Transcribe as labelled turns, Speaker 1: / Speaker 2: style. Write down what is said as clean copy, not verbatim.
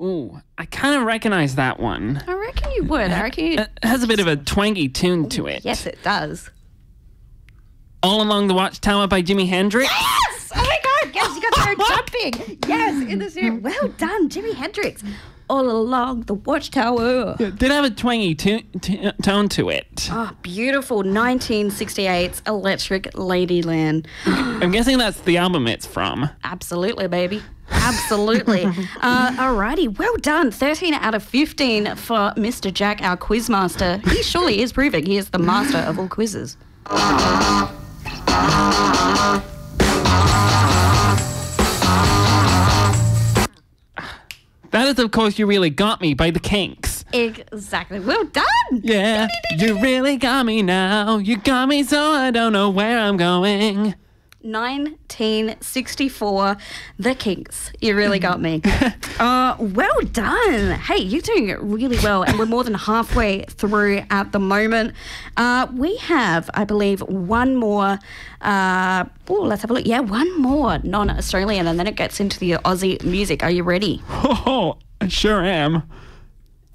Speaker 1: Ooh, I kind of recognize that one.
Speaker 2: I reckon you would. I reckon
Speaker 1: It has a bit of a twangy tune to it.
Speaker 2: Yes, it does.
Speaker 1: All Along the Watchtower by Jimi Hendrix.
Speaker 2: Yes! Oh my God! Yes, you got there jumping. Yes, in the series. Well done, Jimi Hendrix. All Along the Watchtower.
Speaker 1: It did have a twangy tone to it.
Speaker 2: Oh, beautiful 1968's Electric Ladyland.
Speaker 1: I'm guessing that's the album it's from.
Speaker 2: Absolutely, baby. Absolutely. Alrighty, well done. 13 out of 15 for Mr. Jack, our quizmaster. He surely is proving he is the master of all quizzes.
Speaker 1: That is, of course, You Really Got Me by the Kinks.
Speaker 2: Exactly. Well done.
Speaker 1: Yeah, you really got me now. You got me so I don't know where I'm going.
Speaker 2: 1964, The Kinks. You really got me. Well done. Hey, you're doing it really well, and we're more than halfway through at the moment. We have, I believe, one more. Let's have a look. Yeah, one more non-Australian, and then it gets into the Aussie music. Are you ready?
Speaker 1: Oh, I sure am.